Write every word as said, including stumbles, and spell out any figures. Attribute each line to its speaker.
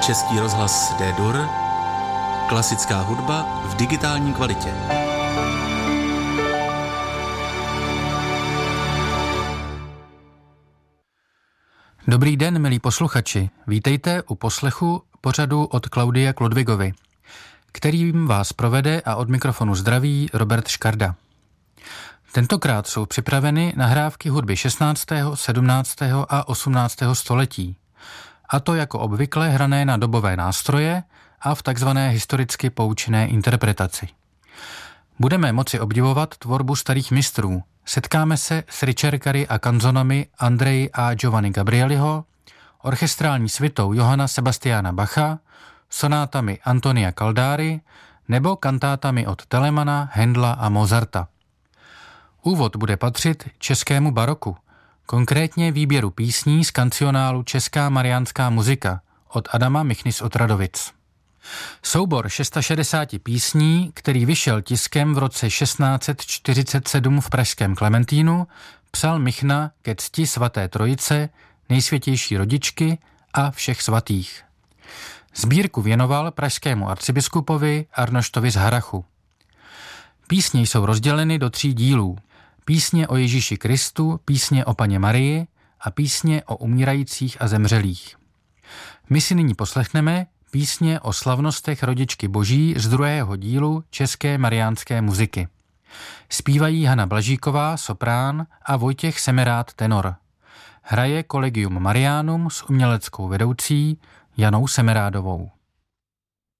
Speaker 1: Český rozhlas D-Dur, klasická hudba v digitální kvalitě.
Speaker 2: Dobrý den, milí posluchači. Vítejte u poslechu pořadu od Klaudia Klodvigovy, kterým vás provede a od mikrofonu zdraví Robert Škarda. Tentokrát jsou připraveny nahrávky hudby šestnáctého, sedmnáctého a osmnáctého století, a to jako obvykle hrané na dobové nástroje a v takzvané historicky poučené interpretaci. Budeme moci obdivovat tvorbu starých mistrů. Setkáme se s ricercary a kanzonami Andrej a Giovanni Gabrieliho, orchestrální svitou Johanna Sebastiana Bacha, sonátami Antonia Caldari nebo kantátami od Telemana, Händla a Mozarta. Úvod bude patřit českému baroku, konkrétně výběru písní z kancionálu Česká mariánská muzika od Adama Michny z Otradovic. Soubor šedesát šest písní, který vyšel tiskem v roce šestnáct set čtyřicet sedm v pražském Klementínu, psal Michna ke cti svaté trojice, nejsvětější rodičky a všech svatých. Sbírku věnoval pražskému arcibiskupovi Arnoštovi z Harachu. Písně jsou rozděleny do tří dílů. Písně o Ježíši Kristu, písně o Panně Marii a písně o umírajících a zemřelých. My si nyní poslechneme písně o slavnostech rodičky Boží z druhého dílu České mariánské muziky. Zpívají Hana Blažíková, soprán, a Vojtěch Semerád, tenor. Hraje Collegium Marianum s uměleckou vedoucí Janou Semerádovou.